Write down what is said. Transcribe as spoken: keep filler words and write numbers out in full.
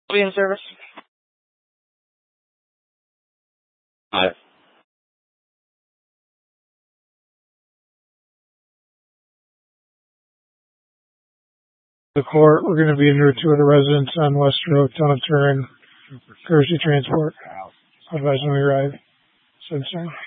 I'll be in service. Aye. The court, we're going to be in route to the residence on West Road, Town of Turin, courtesy transport. Advise when we arrive. Sunshine.